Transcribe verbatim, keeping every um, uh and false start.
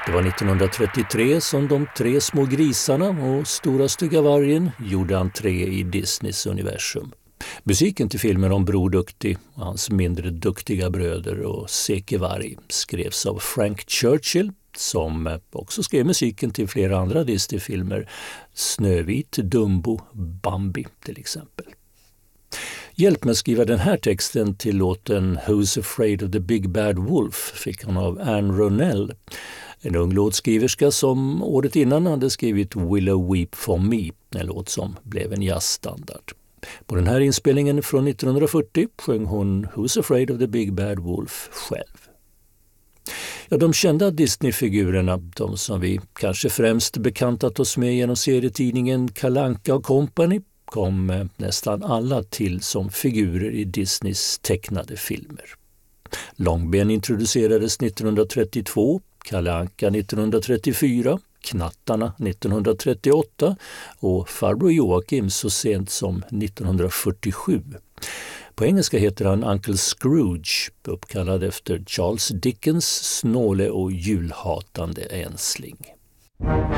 Det var nittonhundratrettiotre som de tre små grisarna och Stora stygga vargen gjorde entré i Disneys universum. Musiken till filmen om Bror Duktig och hans mindre duktiga bröder och Seke Varg skrevs av Frank Churchill, som också skrev musiken till flera andra Disney-filmer, Snövit, Dumbo, Bambi till exempel. Hjälp med att skriva den här texten till låten Who's Afraid of the Big Bad Wolf fick han av Anne Ronell, en ung låtskriverska som året innan hade skrivit Willow Weep for Me, en låt som blev en jazzstandard. På den här inspelningen från nittonhundrafyrtio sjöng hon Who's Afraid of the Big Bad Wolf själv. Ja, de kända Disney-figurerna, de som vi kanske främst bekantat oss med genom serietidningen Kalle Anka och Company, kom nästan alla till som figurer i Disneys tecknade filmer. Långben introducerades nittonhundratrettiotvå, Kalle Anka nittonhundratrettiofyra, Knattarna nittonhundratrettioåtta och Farbror Joakim så sent som nittonhundrafyrtiosju. På engelska heter han Uncle Scrooge, uppkallad efter Charles Dickens snåle och julhatande ensling.